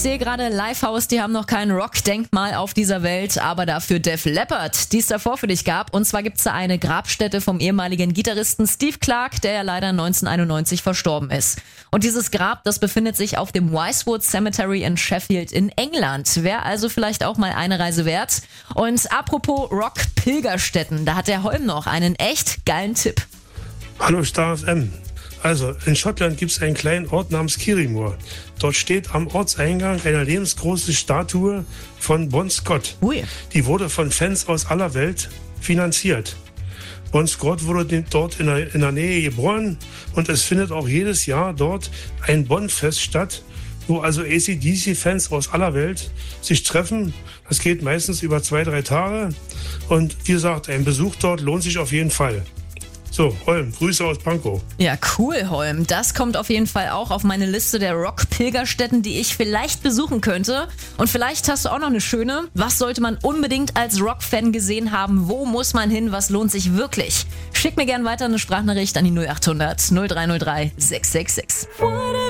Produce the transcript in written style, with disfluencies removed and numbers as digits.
sehe gerade Lifehouse, die haben noch kein Rock-Denkmal auf dieser Welt, aber dafür Def Leppard, die es davor für dich gab. Und zwar gibt's da eine Grabstätte vom ehemaligen Gitarristen Steve Clark, der ja leider 1991 verstorben ist. Und dieses Grab, das befindet sich auf dem Wisewood Cemetery in Sheffield in England. Wäre also vielleicht auch mal eine Reise wert. Und apropos Rock-Pilgerstätten, da hat der Holm noch einen echt geilen Tipp. Hallo Star FM. Also, in Schottland gibt es einen kleinen Ort namens Kirriemuir. Dort steht am Ortseingang eine lebensgroße Statue von Bon Scott. Ui. Die wurde von Fans aus aller Welt finanziert. Bon Scott wurde dort in der Nähe geboren und es findet auch jedes Jahr dort ein Bon-Fest statt, wo also AC/DC-Fans aus aller Welt sich treffen. Das geht meistens über 2-3 Tage und wie gesagt, ein Besuch dort lohnt sich auf jeden Fall. So, Holm, Grüße aus Pankow. Ja, cool, Holm. Das kommt auf jeden Fall auch auf meine Liste der Rock-Pilgerstätten, die ich vielleicht besuchen könnte. Und vielleicht hast du auch noch eine schöne. Was sollte man unbedingt als Rock-Fan gesehen haben? Wo muss man hin? Was lohnt sich wirklich? Schick mir gerne weiter eine Sprachnachricht an die 0800 0303 666.